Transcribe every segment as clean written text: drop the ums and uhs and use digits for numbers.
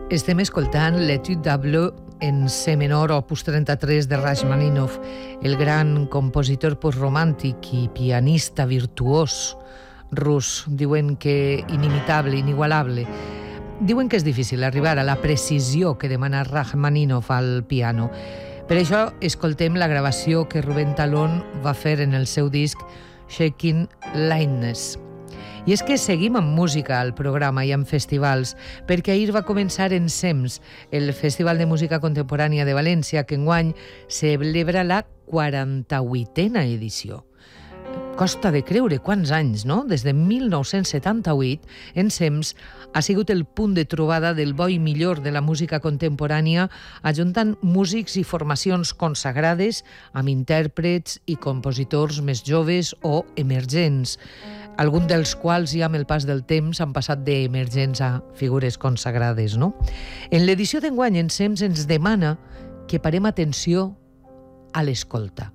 Estem escoltant l'Étude d'Able en C menor, opus 33 de Rachmaninoff, el gran compositor postromàntic i pianista virtuós rus. Diuen que inimitable, inigualable. Diuen que és difícil arribar a la precisió que demana Rachmaninoff al piano. Per això escoltem la gravació que Rubén Talón va fer en el seu disc Shaking Lightness. I és que seguim amb música al programa i amb festivals, perquè ahir va començar en SEMS, el Festival de Música Contemporània de València, que enguany celebra la 48a edició. Costa de creure quants anys, no? Des de 1978, en SEMS ha sigut el punt de trobada del bo i millor de la música contemporània, ajuntant músics i formacions consagrades amb intèrprets i compositors més joves o emergents, alguns dels quals ja amb el pas del temps han passat d'emergents a figures consagrades, no? En l'edició d'enguany, en SEMS ens demana que parem atenció a l'escolta.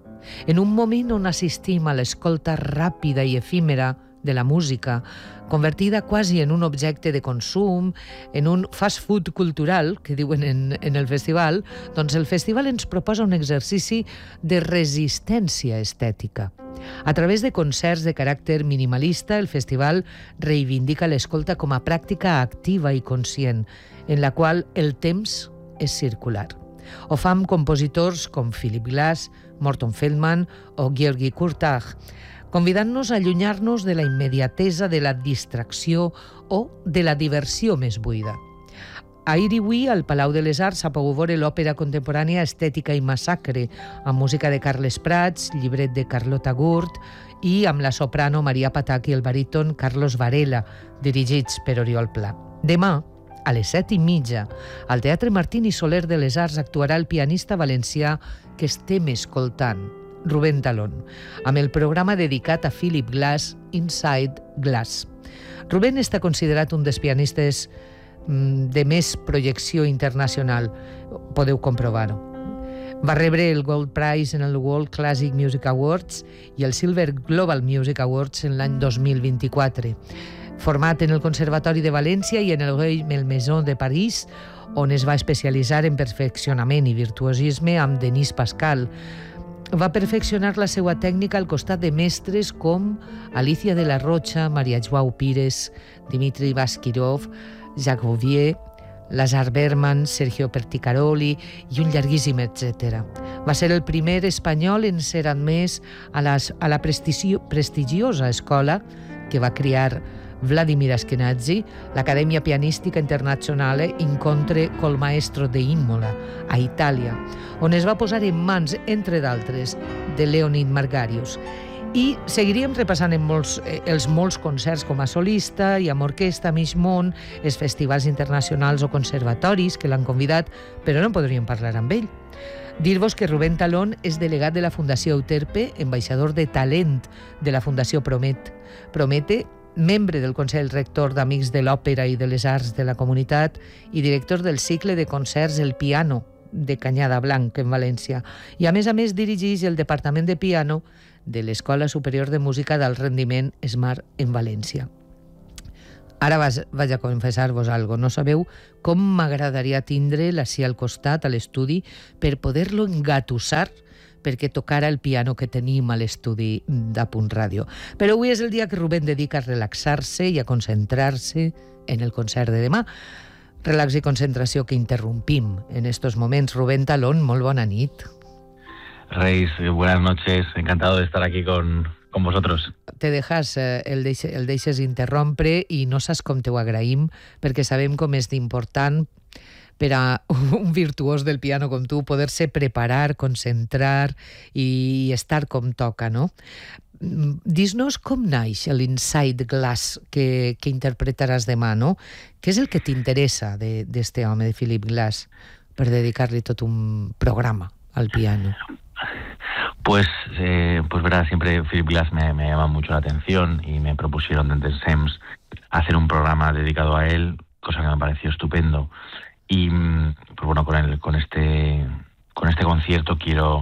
En un moment on assistim a l'escolta ràpida i efímera de la música, convertida quasi en un objecte de consum, en un fast food cultural, que diuen en el festival, doncs el festival ens proposa un exercici de resistència estètica. A través de concerts de caràcter minimalista, el festival reivindica l'escolta com a pràctica activa i conscient, en la qual el temps és circular. Ho fa amb compositors com Philip Glass, Morton Feldman o György Kurtág, convidant-nos a allunyar-nos de la immediatesa de la distracció o de la diversió més buida. Ahir i avui, al Palau de les Arts, s'ha pogut veure l'òpera contemporània Estètica i Massacre, amb música de Carles Prats, llibret de Carlota Gurt i amb la soprano Maria Patach i el baríton Carlos Varela, dirigits per Oriol Pla. Demà, a les 7:30, al Teatre Martín i Soler de les Arts actuarà el pianista valencià que estem escoltant, Rubén Talón, amb el programa dedicat a Philip Glass, Inside Glass. Rubén està considerat un dels pianistes de més projecció internacional, podeu comprovar-ho. Va rebre el Gold Prize en el World Classic Music Awards i el Silver Global Music Awards en l'any 2024. Format en el Conservatori de València i en el Maison de París, on es va especialitzar en perfeccionament i virtuosisme amb Denis Pascal. Va perfeccionar la seva tècnica al costat de mestres com Alicia de la Rocha, Maria Joao Pires, Dimitri Baskirov, Jacques Bouvier, Lazar Berman, Sergio Perticaroli i un llarguíssim etcètera. Va ser el primer espanyol en ser admès a la prestigiosa escola que va crear Vladimir Ashkenazy, l'Acadèmia Pianística Internazionale Incontri col Maestro de Imola, a Itàlia, on es va posar en mans, entre d'altres, de Leonid Margarius. I seguiríem repassant els molts concerts com a solista i amb orquestra a mig món, els festivals internacionals o conservatoris que l'han convidat, però no podríem parlar amb ell. Dir-vos que Rubén Talón és delegat de la Fundació Euterpe, ambaixador de talent de la Fundació Promete, membre del Consell Rector d'Amics de l'Òpera i de les Arts de la Comunitat i director del cicle de concerts El Piano de Canyada Blanc, en València. I a més dirigeix el Departament de Piano de l'Escola Superior de Música d'Alt Rendiment Smart en València. Ara vaig a confessar-vos algo. No sabeu com m'agradaria tindre-la així al costat, a l'estudi, per poder-lo engatussar perquè tocara el piano que tenim a l'estudi d'Apunt Ràdio. Però avui és el dia que Rubén dedica a relaxar-se i a concentrar-se en el concert de demà. Relax i concentració que interrumpim en estos moments. Rubén Talón, molt bona nit. Reis, buenas noches. Encantado de estar aquí con vosotros. Te dejas, el deixes interrompre i no saps com te ho agraïm, perquè sabem com és d'important per a un virtuós del piano com tu poder-se preparar, concentrar i estar com toca, no? Dis-nos com naix l'Inside Glass que interpretaràs demà, no? Què és el que t'interessa d'este home, de Philip Glass, per dedicar-li tot un programa al piano? Pues verás, siempre Philip Glass me llama mucho la atención y me propusieron desde SEMS hacer un programa dedicado a él, cosa que me pareció estupendo. Y pues bueno, con este concierto quiero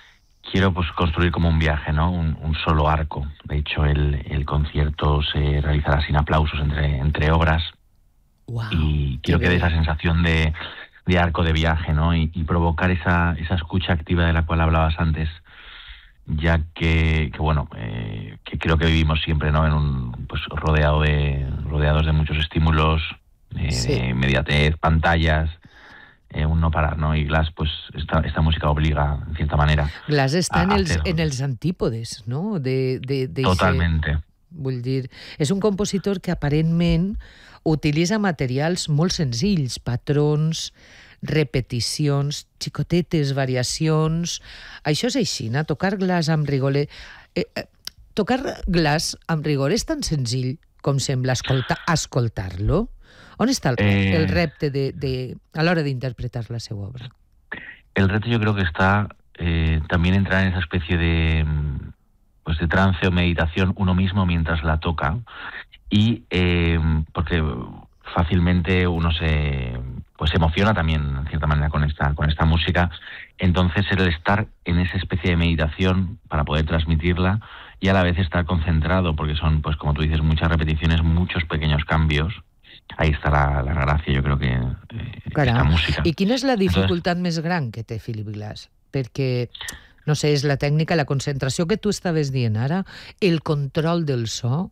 pues construir como un viaje, ¿no? Un solo arco. De hecho, el concierto se realizará sin aplausos entre obras Wow, y quiero que dé esa sensación de arco de viaje, ¿no? Y provocar esa escucha activa de la cual hablabas antes, ya que bueno, que creo que vivimos siempre, ¿no? Pues rodeados de muchos estímulos, de inmediatez, pantallas, un no parar, ¿no? Y Glass, pues esta música obliga, en cierta manera, Glass està en els antípodes, no? Totalmente. Vull dir, és un compositor que aparentment utilitza materials molt senzills, patrons, repeticions, xicotetes variacions. Això és així, no? Tocar Glass amb rigor... Tocar Glass amb rigor és tan senzill com sembla escoltar-lo? On està el repte a l'hora d'interpretar la seva obra? El reto yo creo que está también entrar en esa especie de trance o meditación uno mismo mientras la toca, y porque fácilmente uno se emociona también en cierta manera con esta música. Entonces el estar en esa especie de meditación para poder transmitirla y a la vez estar concentrado, porque son, pues como tú dices, muchas repeticiones, muchos pequeños cambios. Ahí està la gràcia, jo crec que aquesta música. I quina és la dificultat més gran que té Philip Glass? Perquè, no sé, és la tècnica, la concentració que tu estaves dient ara, el control del so,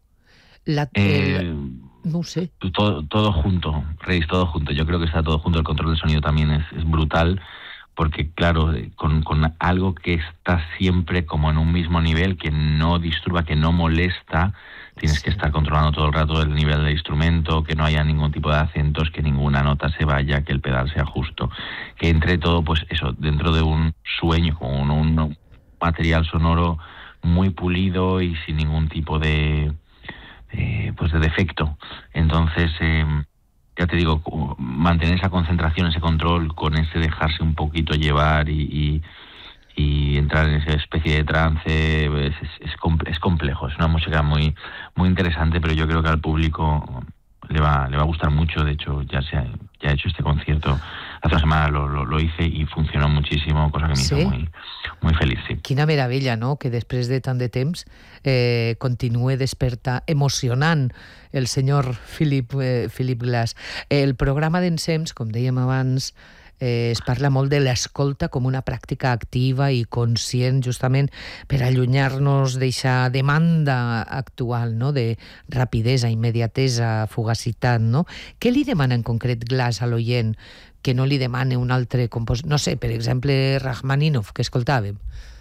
no sé. Todo junto, Reis, todo junto. Yo creo que está todo junto. El control del sonido también es brutal, porque claro, con algo que está siempre como en un mismo nivel, que no disturba, que no molesta, tienes que estar controlando todo el rato el nivel del instrumento, que no haya ningún tipo de acentos, que ninguna nota se vaya, que el pedal sea justo, que entre todo, pues eso, dentro de un sueño, con un material sonoro muy pulido y sin ningún tipo de defecto. Entonces, ya te digo, mantener esa concentración, ese control, con ese dejarse un poquito llevar y entrar en esa especie de trance es complejo. Es una música muy muy interesante, pero yo creo que al público le va a gustar mucho. De hecho, ya he hecho este concierto hace una semana, lo hice y funcionó muchísimo, cosa que me hizo muy feliz. Sí. Quina meravella, no?, que després de tant de temps continue emocionant el senyor Philip Glass. El programa d'Ensems, com dèiem abans, es parla molt de l'escolta com una pràctica activa i conscient, justament per allunyar-nos d'eixa demanda actual, no?, de rapidesa, immediatesa, fugacitat, no? Què li demana en concret Glass a l'oient que no li demane un altre compositor? No sé, per exemple, Rachmaninoff, que escoltàvem.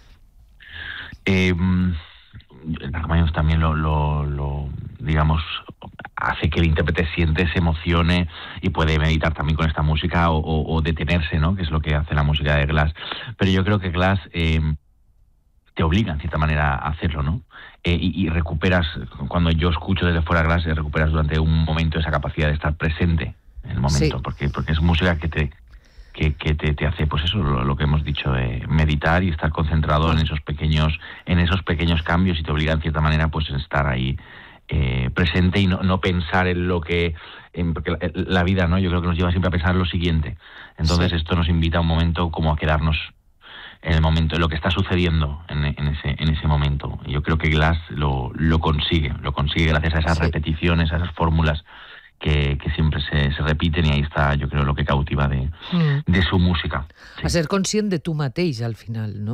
Rachmaninoff también lo digamos, hace que el intérprete siente, se emocione y puede meditar también con esta música o detenerse, ¿no?, que es lo que hace la música de Glass. Pero yo creo que Glass te obliga en cierta manera a hacerlo, ¿no? Y recuperas, cuando yo escucho desde fuera Glass, recuperas durante un momento esa capacidad de estar presente en el momento, porque es música que te hace, pues eso, lo que hemos dicho, meditar y estar concentrado en esos pequeños cambios, y te obliga en cierta manera pues a estar ahí presente y no pensar en lo que... porque la vida, ¿no?, yo creo que nos lleva siempre a pensar en lo siguiente. Entonces esto nos invita a un momento como a quedarnos en el momento, en lo que está sucediendo en ese momento. Y yo creo que Glass lo consigue gracias a esas repeticiones, a esas fórmulas que siempre se repiten, y ahí está, yo creo, lo que cautiva de su música. Sí. A ser conscient de tu mateix, al final, no?